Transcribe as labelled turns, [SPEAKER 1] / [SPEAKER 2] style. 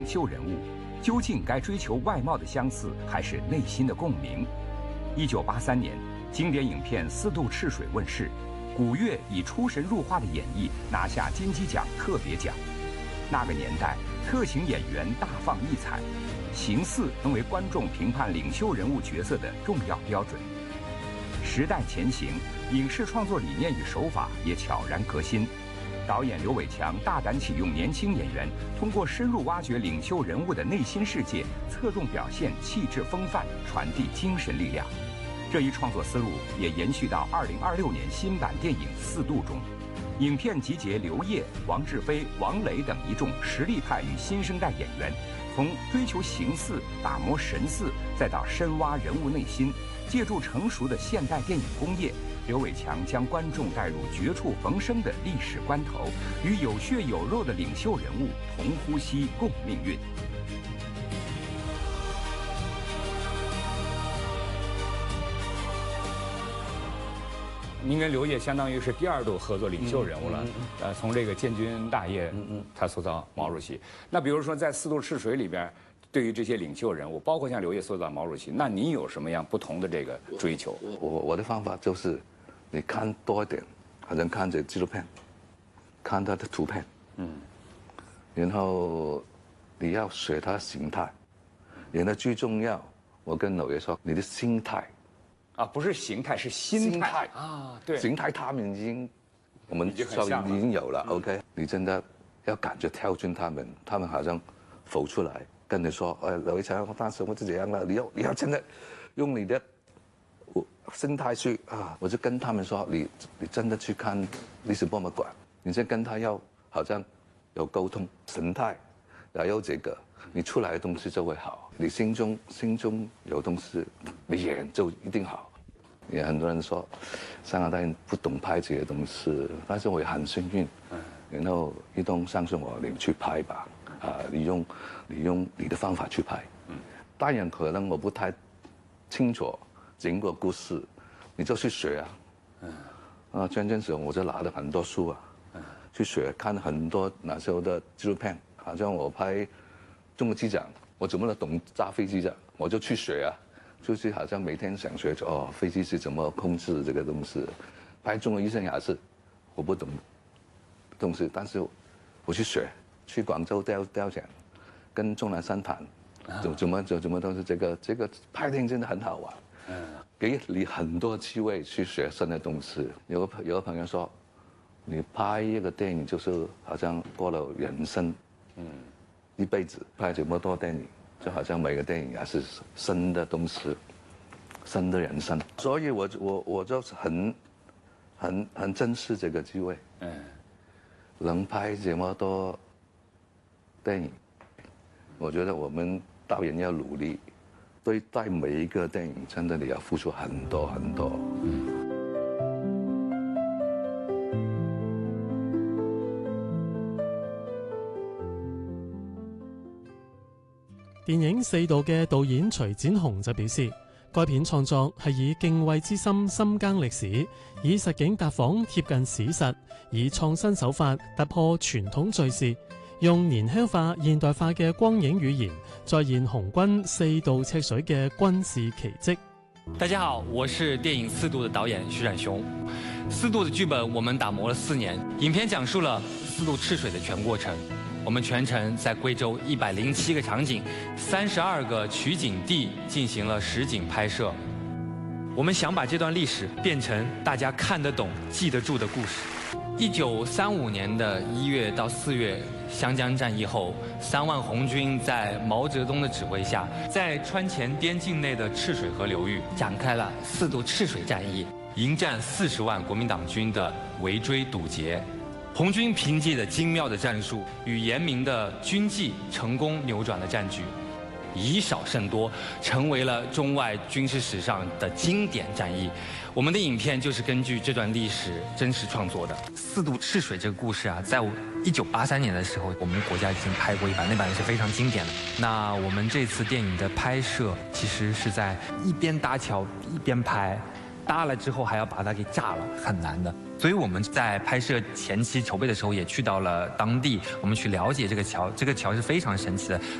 [SPEAKER 1] 领袖人物究竟该追求外貌的相似，还是内心的共鸣？1983年，经典影片《四渡赤水》问世，古月以出神入化的演绎拿下金鸡奖特别奖。那个年代，特型演员大放异彩，形似成为观众评判领袖人物角色的重要标准。时代前行，影视创作理念与手法也悄然革新。导演刘伟强大胆启用年轻演员，通过深入挖掘领袖人物的内心世界，侧重表现气质风范，传递精神力量。这一创作思路也延续到2026年新版电影《四渡》中。影片集结刘烨、王志飞、王磊等一众实力派与新生代演员，从追求形似、打磨神似，再到深挖人物内心，借助成熟的现代电影工业，刘伟强将观众带入绝处逢生的历史关头，与有血有肉的领袖人物同呼吸共命运。
[SPEAKER 2] 您跟刘烨相当于是第二度合作领袖人物了，从这个建军大业，他塑造毛主席。那比如说在《四渡赤水》里边，对于这些领袖人物，包括像刘烨塑造毛主席，那您有什么样不同的这个追求？
[SPEAKER 3] 我的方法就是，你看多一点，好像看这纪录片，看他的图片，然后你要学他的形态，然后最重要，我跟刘烨说，你的心态。
[SPEAKER 2] 啊，不是形态，是心态啊！对，
[SPEAKER 3] 形态他们我们已经有了。OK， 你真的要感觉跳进他们好像浮出来，跟你说，刘伟强，我当时我就这样了，你要真的用你的心态去啊！我就跟他们说，你真的去看历史博物馆，你先跟他要好像有沟通，神态，然后有这个。你出来的东西就会好，你心中有东西，你演就一定好。也很多人说，香港导演不懂拍这些东西，但是我也很幸运。然后一东相信我，你去拍吧，你用你的方法去拍。当然可能我不太清楚整个故事，你就去学啊。真是我就拿了很多书啊，去学，看很多那时候的纪录片，好像我拍。中国机长，我怎么能懂炸飞机的？我就去学啊，就是好像每天想学飞机是怎么控制这个东西。拍中国医生也是，我不懂东西，但是我去学，去广州雕奖，跟钟南山谈，怎么都是这个拍电影真的很好玩，给你很多机会去学新的东西。有个朋友说，你拍一个电影就是好像过了人生，一辈子拍这么多电影，就好像每个电影也是新的东西，新的人生。所以我就是很珍视这个机会，能拍这么多电影，我觉得我们导演要努力，对待每一个电影，真的你要付出很多很多。
[SPEAKER 4] 電影《四渡》嘅導演徐展雄就表示，該片創作係以敬畏之心深耕歷史，以實景搭訪貼近史實，以創新手法突破傳統敘事，用年輕化現代化嘅光影語言，再現紅軍四渡赤水嘅軍事奇蹟。
[SPEAKER 5] 大家好，我是電影《四渡》的導演徐展雄。《四渡》的劇本我們打磨了4年，影片講述了四渡赤水的全過程。我們全程在貴州107個場景、32個取景地進行了實景拍攝。我們想把這段歷史變成大家看得懂、記得住的故事。1935年的1月到4月，湘江戰役後，3萬紅軍在毛澤東的指揮下，在川黔邊境內的赤水河流域展開了四渡赤水戰役，迎戰40萬國民黨軍的圍追堵截。紅軍憑借着精妙的戰術與嚴明的軍紀，成功扭轉了戰局，以少勝多，成為了中外軍事史上的經典戰役。我們的影片就是根據這段歷史真實創作的。四渡赤水這個故事啊，在1983年的時候，我們國家已經拍過一版，那版是非常經典的。那我們這次電影的拍攝，其實是在一邊搭橋一邊拍，搭了之後還要把它給炸了，很難的。 所以我们在拍摄前期筹备的时候也去到了当地，我们去了解这个桥。这个桥是非常神奇的，